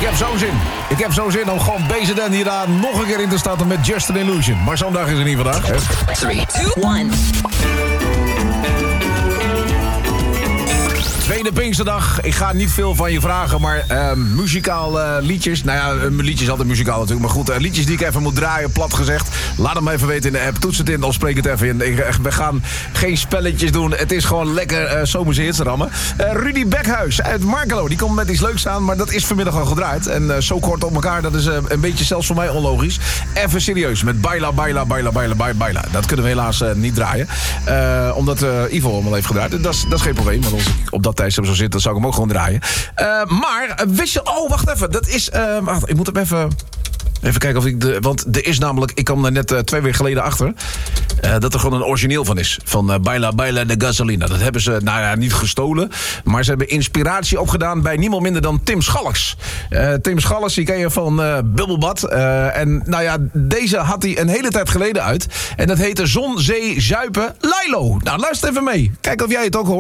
Ik heb zo'n zin om gewoon BZN hieraan nog een keer in te starten met Just an Illusion. Maar zo'n dag is er niet vandaag. 3, 2, 1. Tweede Pinksterdag. Ik ga niet veel van je vragen, maar muzikaal liedjes. Nou ja, liedjes altijd muzikaal natuurlijk. Maar goed, liedjes die ik even moet draaien, plat gezegd. Laat hem even weten in de app. Toets het in of spreek het even in. We gaan geen spelletjes doen. Het is gewoon lekker zomerse hits rammen. Rudy Bekhuis uit Markelo. Die komt met iets leuks aan, maar dat is vanmiddag al gedraaid. En zo kort op elkaar, dat is een beetje zelfs voor mij onlogisch. Even serieus, met Baila, Baila, Baila, Baila, Baila, Baila. Dat kunnen we helaas niet draaien. Omdat Ivo hem al heeft gedraaid. Dat is geen probleem, want als ik op dat tijdstip zo zit, dan zou ik hem ook gewoon draaien. Maar wist je... Oh, wacht even. Dat is... wacht, ik moet hem even... Even kijken of ik want er is namelijk... Ik kwam er net 2 weken geleden achter... dat er gewoon een origineel van is. Van Baila Baila de Gasolina. Dat hebben ze, nou ja, niet gestolen. Maar ze hebben inspiratie opgedaan bij niemand minder dan Tim Schalks. Tim Schalks, die ken je van Bubbelbad. En nou ja, deze had hij een hele tijd geleden uit. En dat heette Zon, Zee, Zuipen, Lilo. Nou, luister even mee. Kijk of jij het ook hoort.